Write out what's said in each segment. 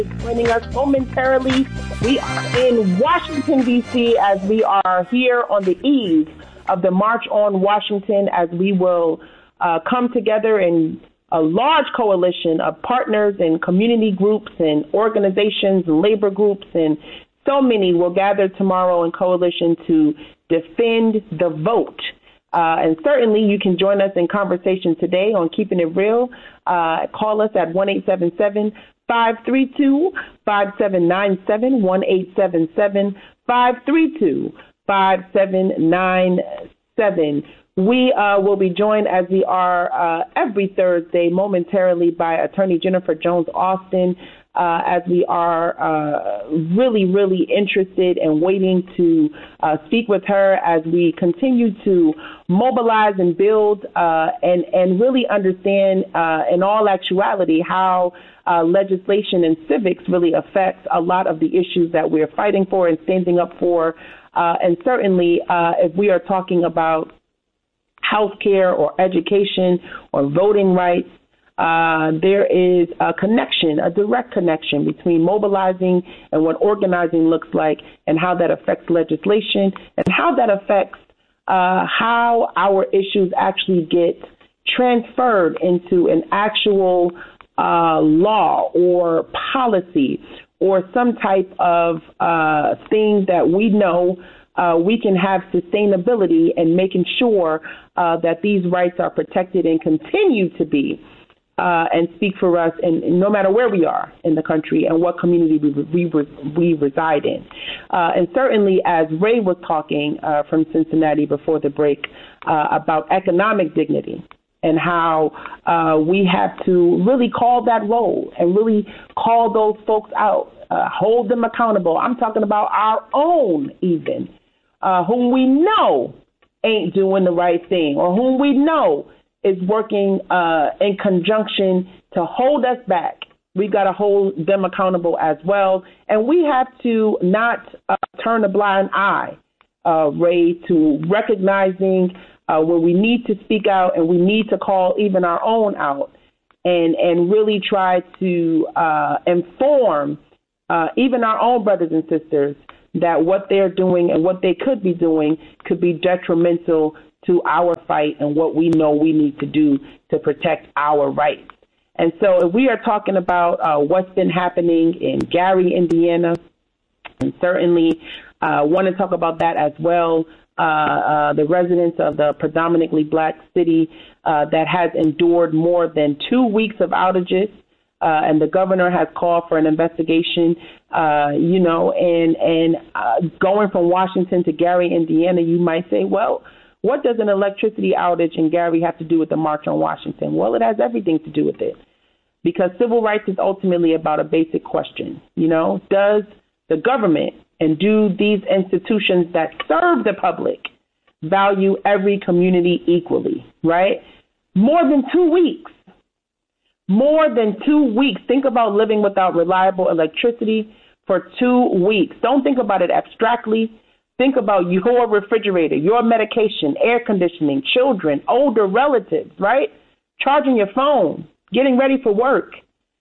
Joining us momentarily, we are in Washington, D.C., as we are here on the eve of the March on Washington, as we will come together in a large coalition of partners and community groups and organizations and labor groups, and so many will gather tomorrow in coalition to defend the vote. And certainly you can join us in conversation today on Keeping It Real. Call us at 1-877-532-5797, 1-877-532-5797. We will be joined, as we are every Thursday, momentarily, by Attorney Jennifer Jones Austin, as we are really, really interested and waiting to speak with her as we continue to mobilize and build and really understand in all actuality how legislation and civics really affects a lot of the issues that we're fighting for and standing up for. And certainly if we are talking about health care or education or voting rights, there is a connection, a direct connection between mobilizing and what organizing looks like, and how that affects legislation, and how that affects how our issues actually get transferred into an actual law or policy or some type of thing that we know we can have sustainability and making sure that these rights are protected and continue to be and speak for us, and no matter where we are in the country and what community we reside in. And certainly, as Ray was talking from Cincinnati before the break about economic dignity and how we have to really call that role and really call those folks out, hold them accountable. I'm talking about our own even, whom we know ain't doing the right thing, or whom we know is working in conjunction to hold us back. We got to hold them accountable as well. And we have to not turn a blind eye, Ray, to recognizing when we need to speak out, and we need to call even our own out, and really try to inform even our own brothers and sisters that what they're doing and what they could be doing could be detrimental to our fight and what we know we need to do to protect our rights. And so if we are talking about what's been happening in Gary, Indiana, and certainly want to talk about that as well, the residents of the predominantly black city that has endured more than 2 weeks of outages, and the governor has called for an investigation, and going from Washington to Gary, Indiana, you might say, well, what does an electricity outage in Gary have to do with the March on Washington? Well, it has everything to do with it, because civil rights is ultimately about a basic question. Does the government and do these institutions that serve the public value every community equally, right? More than 2 weeks. More than 2 weeks. Think about living without reliable electricity for 2 weeks. Don't think about it abstractly. Think about your refrigerator, your medication, air conditioning, children, older relatives, right? Charging your phone, getting ready for work,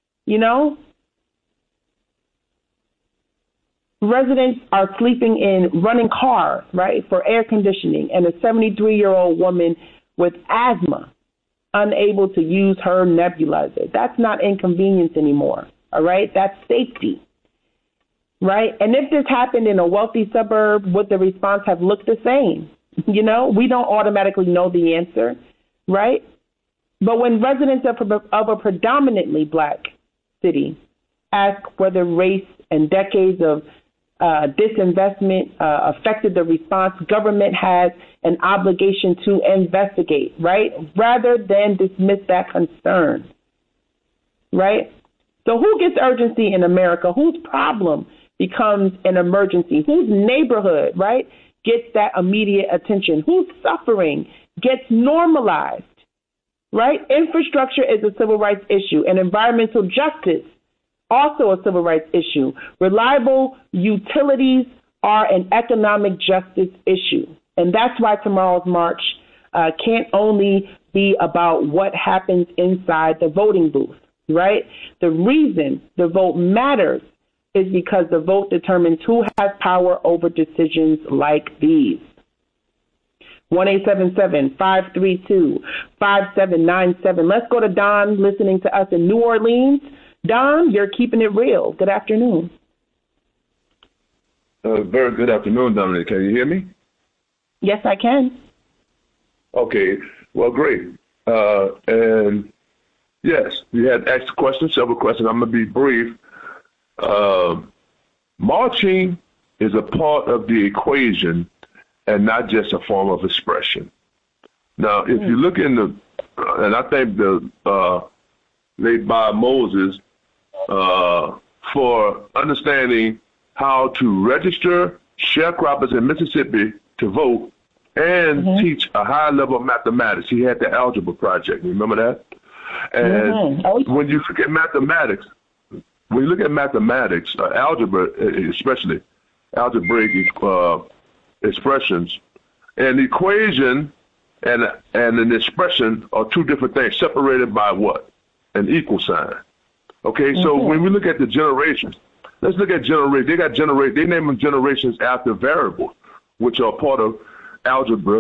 Residents are sleeping in running cars, right, for air conditioning, and a 73-year-old woman with asthma unable to use her nebulizer. That's not inconvenience anymore, all right? That's safety. Right? And if this happened in a wealthy suburb, would the response have looked the same? We don't automatically know the answer, right? But when residents of a predominantly black city ask whether race and decades of disinvestment affected the response, government has an obligation to investigate, right? Rather than dismiss that concern, right? So who gets urgency in America? Whose problem becomes an emergency? Whose neighborhood, right, gets that immediate attention? Whose suffering gets normalized, right? Infrastructure is a civil rights issue, and environmental justice, also a civil rights issue. Reliable utilities are an economic justice issue. And that's why tomorrow's march can't only be about what happens inside the voting booth. right? The reason the vote matters is because the vote determines who has power over decisions like these. 1-877-532-5797. Let's go to Don listening to us in New Orleans. Don, you're keeping it real. Good afternoon. Very good afternoon, Dominic. Can you hear me? Yes, I can. Okay. Well, great. And yes, you had asked questions, several questions. I'm going to be brief. Marching is a part of the equation and not just a form of expression. Now, if you look in the, and I thank the late Bob Moses for understanding how to register sharecroppers in Mississippi to vote and teach a high level of mathematics. He had the algebra project. Remember that? And when you look at mathematics, algebra, especially algebraic expressions, an equation and an expression are two different things, separated by what? An equal sign. Okay, so when we look at the generations, let's look at generation. They name them generations after variables, which are part of algebra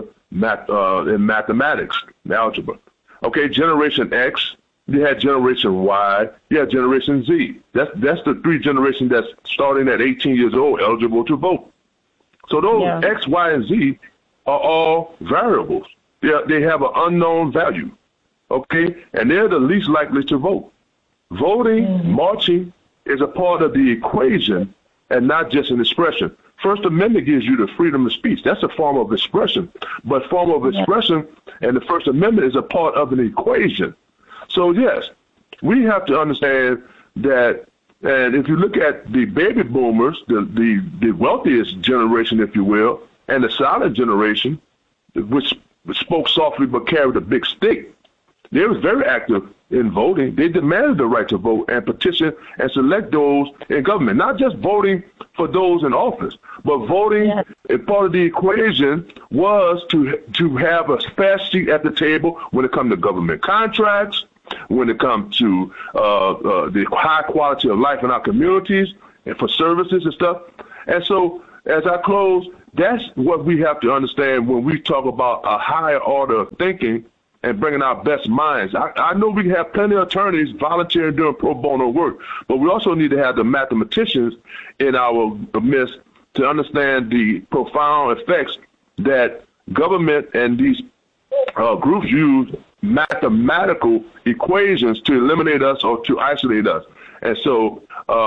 in mathematics, algebra. Okay, generation X, you had generation Y, you had generation Z. That's the three generations that's starting at 18 years old, eligible to vote. So those X, Y, and Z are all variables. They have an unknown value, okay? And they're the least likely to vote. Voting, marching is a part of the equation and not just an expression. First Amendment gives you the freedom of speech. That's a form of expression. But form of expression and the First Amendment is a part of an equation. So, yes, we have to understand that, and if you look at the baby boomers, the wealthiest generation, if you will, and the silent generation, which spoke softly but carried a big stick, they were very active in voting. They demanded the right to vote and petition and select those in government, not just voting for those in office, but voting as part of the equation was to have a spare seat at the table when it comes to government contracts, when it comes to the high quality of life in our communities and for services and stuff. And so as I close, that's what we have to understand when we talk about a higher order of thinking and bringing our best minds. I know we have plenty of attorneys volunteering doing pro bono work, but we also need to have the mathematicians in our midst to understand the profound effects that government and these groups use mathematical equations to eliminate us or to isolate us. And so,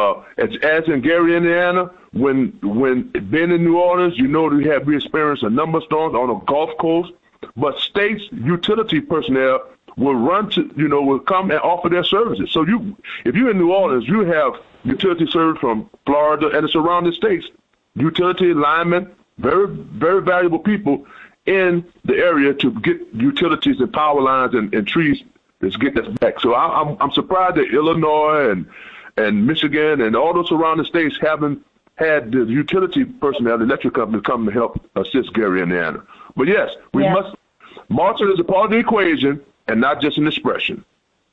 as in Gary, Indiana, when being in New Orleans, we experienced a number of storms on the Gulf Coast, but states utility personnel will come and offer their services. So if you're in New Orleans, you have utility service from Florida and the surrounding states, utility linemen, very, very valuable people in the area to get utilities and power lines and trees to get this back. So I'm surprised that Illinois and Michigan and all those surrounding states haven't had the utility personnel, the electric companies, come to help assist Gary, Indiana. But yes, we must. Marching is a part of the equation and not just an expression.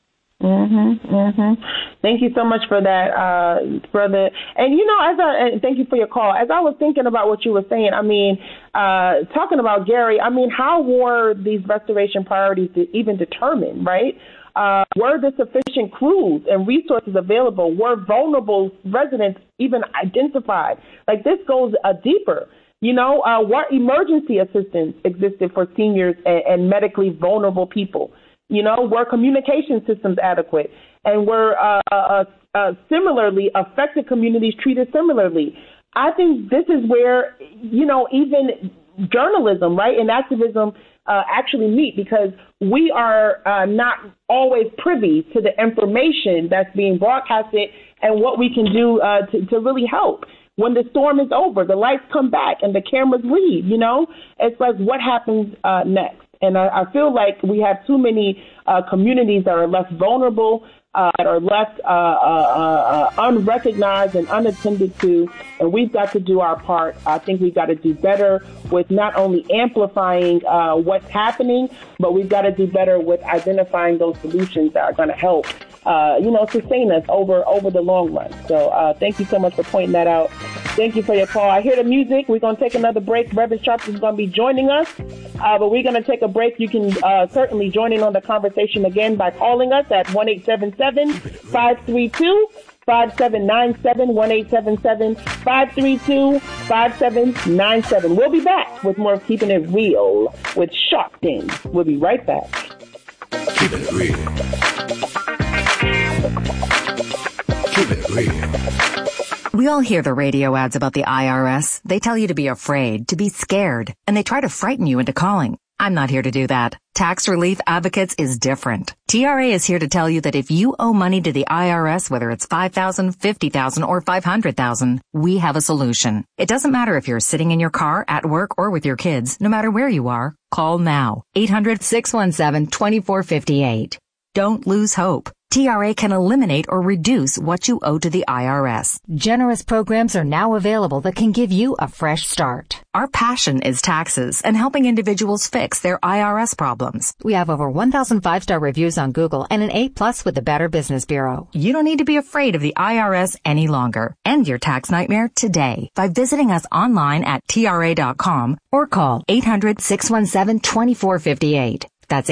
Thank you so much for that, brother. And thank you for your call. As I was thinking about what you were saying, talking about Gary, how were these restoration priorities even determined, right? Were there sufficient crews and resources available? Were vulnerable residents even identified? Like, this goes deeper. What emergency assistance existed for seniors and medically vulnerable people? Were communication systems adequate? And were similarly affected communities treated similarly? I think this is where, even journalism, right, and activism actually meet, because we are not always privy to the information that's being broadcasted and what we can do to really help. When the storm is over, the lights come back and the cameras leave, it's like, what happens next? And I feel like we have too many communities that are left vulnerable, that are left unrecognized and unattended to, and we've got to do our part. I think we've got to do better with not only amplifying what's happening, but we've got to do better with identifying those solutions that are going to help sustain us over the long run. So thank you so much for pointing that out. Thank you for your call. I hear the music. We're going to take another break. Reverend Sharps is going to be joining us, but we're going to take a break. You can certainly join in on the conversation again by calling us at 1-877-532-5797, 1-877-532-5797. We'll be back with more of Keeping It Real with Sharpton. We'll be right back. Keeping it real. Keeping it real. We all hear the radio ads about the IRS. They tell you to be afraid, to be scared, and they try to frighten you into calling. I'm not here to do that. Tax Relief Advocates is different. TRA is here to tell you that if you owe money to the IRS, whether it's $5,000, $50,000, or $500,000, we have a solution. It doesn't matter if you're sitting in your car, at work, or with your kids. No matter where you are, call now. 800-617-2458. Don't lose hope. TRA can eliminate or reduce what you owe to the IRS. Generous programs are now available that can give you a fresh start. Our passion is taxes and helping individuals fix their IRS problems. We have over 1,000 5-star reviews on Google and an A+ with the Better Business Bureau. You don't need to be afraid of the IRS any longer. End your tax nightmare today by visiting us online at TRA.com or call 800-617-2458. That's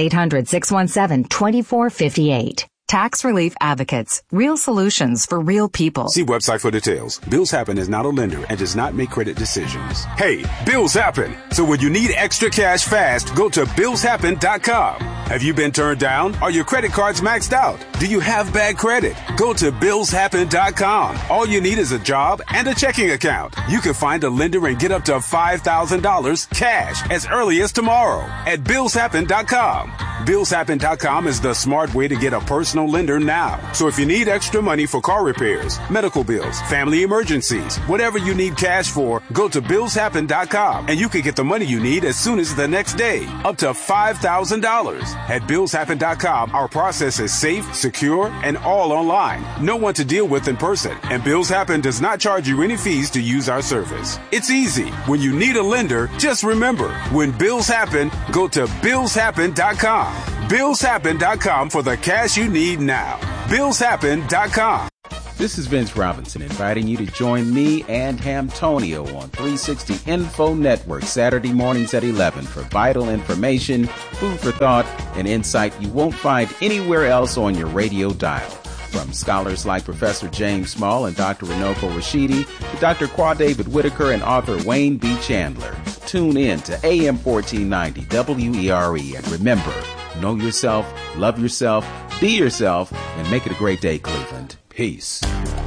800-617-2458. Tax Relief Advocates. Real solutions for real people. See website for details. Bills Happen is not a lender and does not make credit decisions. Hey, bills happen. So when you need extra cash fast, go to BillsHappen.com. Have you been turned down? Are your credit cards maxed out? Do you have bad credit? Go to BillsHappen.com. All you need is a job and a checking account. You can find a lender and get up to $5,000 cash as early as tomorrow at BillsHappen.com. BillsHappen.com is the smart way to get a personal lender now. So if you need extra money for car repairs, medical bills, family emergencies, whatever you need cash for, go to BillsHappen.com and you can get the money you need as soon as the next day, up to $5,000. At BillsHappen.com, our process is safe, secure, and all online. No one to deal with in person, and Bills Happen does not charge you any fees to use our service. It's easy. When you need a lender, just remember, when bills happen, go to BillsHappen.com. BillsHappen.com for the cash you need now. BillsHappen.com. This is Vince Robinson inviting you to join me and Hamtonio on 360 Info Network Saturday mornings at 11 for vital information, food for thought, and insight you won't find anywhere else on your radio dial. From scholars like Professor James Small and Dr. Runoko Rashidi to Dr. Qua David Whitaker and author Wayne B. Chandler. Tune in to AM 1490 WERE and remember, know yourself, love yourself, be yourself, and make it a great day, Cleveland. Peace.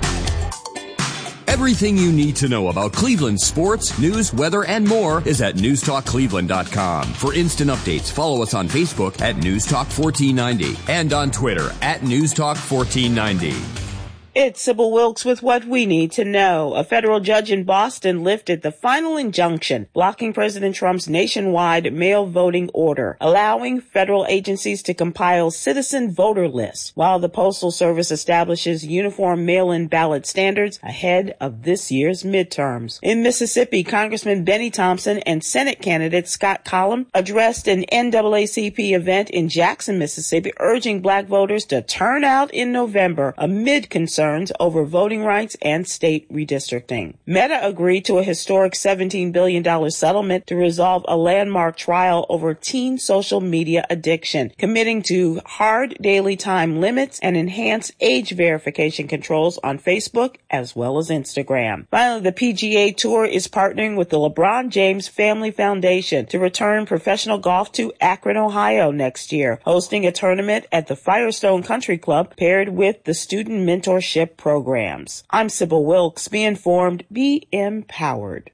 Everything you need to know about Cleveland sports, news, weather, and more is at newstalkcleveland.com. For instant updates, follow us on Facebook at newstalk1490 and on Twitter at newstalk1490. It's Sybil Wilkes with what we need to know. A federal judge in Boston lifted the final injunction blocking President Trump's nationwide mail voting order, allowing federal agencies to compile citizen voter lists, while the Postal Service establishes uniform mail-in ballot standards ahead of this year's midterms. In Mississippi, Congressman Benny Thompson and Senate candidate Scott Collum addressed an NAACP event in Jackson, Mississippi, urging black voters to turn out in November amid concerns over voting rights and state redistricting. Meta agreed to a historic $17 billion settlement to resolve a landmark trial over teen social media addiction, committing to hard daily time limits and enhanced age verification controls on Facebook as well as Instagram. Finally, the PGA Tour is partnering with the LeBron James Family Foundation to return professional golf to Akron, Ohio next year, hosting a tournament at the Firestone Country Club paired with the student mentorship programs. I'm Sybil Wilkes. Be informed, be empowered.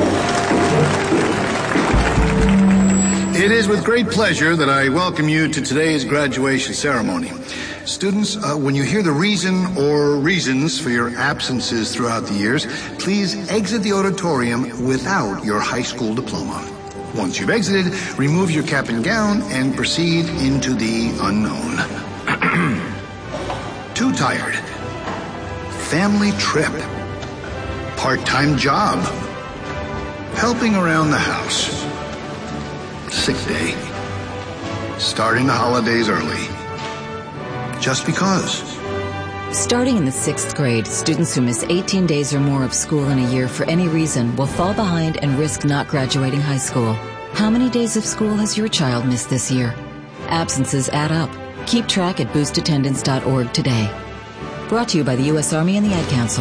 It is with great pleasure that I welcome you to today's graduation ceremony. Students, when you hear the reason or reasons for your absences throughout the years, please exit the auditorium without your high school diploma. Once you've exited, remove your cap and gown and proceed into the unknown. Too tired. Family trip. Part-time job. Helping around the house. Sick day. Starting the holidays early. just because. Starting in the 6th grade, students who miss 18 days or more of school in a year for any reason will fall behind and risk not graduating high school. How many days of school has your child missed this year? Absences add up. Keep track at boostattendance.org today. Brought to you by the U.S. Army and the Ad Council.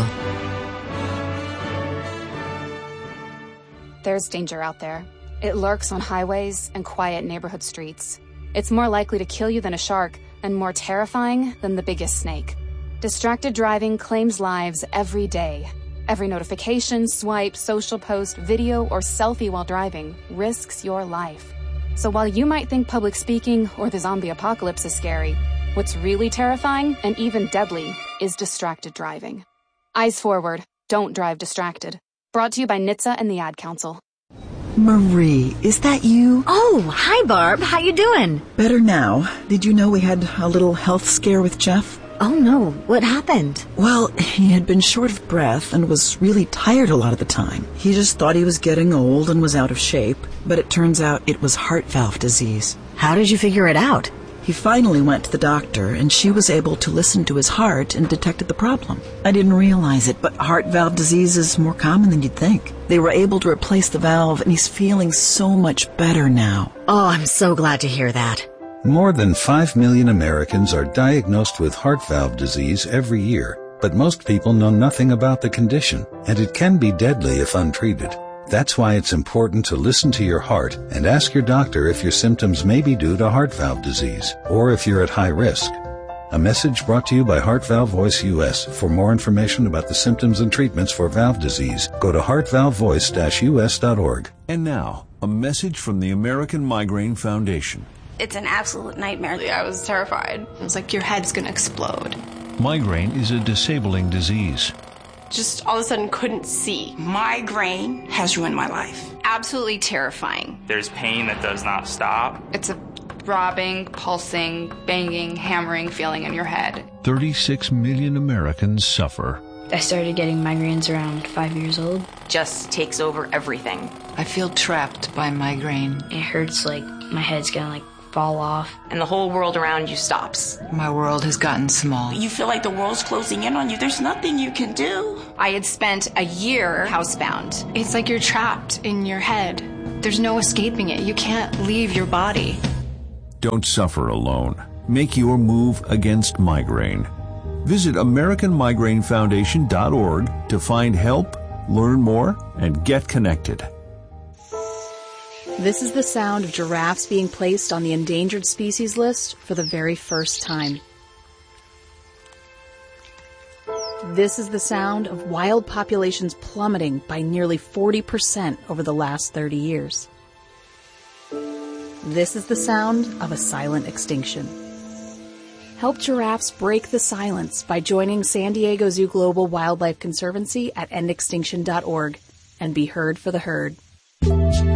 There's danger out there. It lurks on highways and quiet neighborhood streets. It's more likely to kill you than a shark and more terrifying than the biggest snake. Distracted driving claims lives every day. Every notification, swipe, social post, video, or selfie while driving risks your life. So while you might think public speaking or the zombie apocalypse is scary, what's really terrifying and even deadly is distracted driving. Eyes forward. Don't drive distracted. Brought to you by NHTSA and the Ad Council. Marie, is that you? Oh, hi, Barb. How you doing? Better now. Did you know we had a little health scare with Jeff? Oh, no. What happened? Well, he had been short of breath and was really tired a lot of the time. He just thought he was getting old and was out of shape, but it turns out it was heart valve disease. How did you figure it out? He finally went to the doctor, and she was able to listen to his heart and detected the problem. I didn't realize it, but heart valve disease is more common than you'd think. They were able to replace the valve, and he's feeling so much better now. Oh, I'm so glad to hear that. More than 5 million Americans are diagnosed with heart valve disease every year, but most people know nothing about the condition, and it can be deadly if untreated. That's why it's important to listen to your heart and ask your doctor if your symptoms may be due to heart valve disease or if you're at high risk. A message brought to you by Heart Valve Voice US. For more information about the symptoms and treatments for valve disease, go to heartvalvevoice-us.org. And now, a message from the American Migraine Foundation. It's an absolute nightmare. I was terrified. It was like your head's going to explode. Migraine is a disabling disease. Just all of a sudden couldn't see. Migraine has ruined my life. Absolutely terrifying. There's pain that does not stop. It's a throbbing, pulsing, banging, hammering feeling in your head. 36 million Americans suffer. I started getting migraines around 5 years old. Just takes over everything. I feel trapped by migraine. It hurts like my head's gonna fall off. And the whole world around you stops. My world has gotten small. You feel like the world's closing in on you. There's nothing you can do. I had spent a year housebound. It's like you're trapped in your head. There's no escaping it. You can't leave your body. Don't suffer alone. Make your move against migraine. Visit AmericanMigraineFoundation.org to find help, learn more, and get connected. This is the sound of giraffes being placed on the endangered species list for the very first time. This is the sound of wild populations plummeting by nearly 40% over the last 30 years. This is the sound of a silent extinction. Help giraffes break the silence by joining San Diego Zoo Global Wildlife Conservancy at endextinction.org and be heard for the herd.